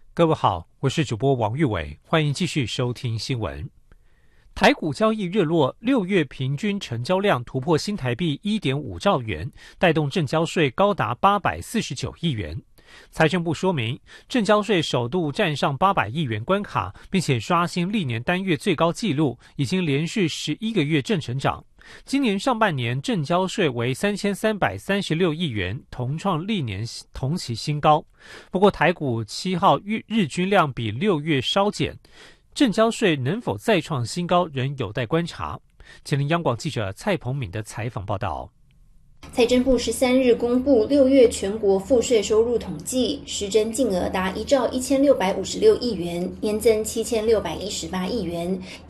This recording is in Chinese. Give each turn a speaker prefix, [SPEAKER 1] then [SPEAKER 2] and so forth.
[SPEAKER 1] 各位好，我是主播王玉伟，欢迎继续收听新闻。台股交易热络，6月平均成交量突破新台币 1.5 兆元，带动证交税高达849亿元。财政部说明，证交税首度站上800亿元关卡，并且刷新历年单月最高纪录，已经连续11个月正成长。今年上半年证交税为3336亿元，同创历年同期新高。不过台股7号日均量比6月稍减，证交税能否再创新高仍有待观察。前听央广记者蔡鹏敏的采访报道。
[SPEAKER 2] 财政部13日公布6月全国赋税收入统计，实征净额达1兆1656亿元，年增7618亿元。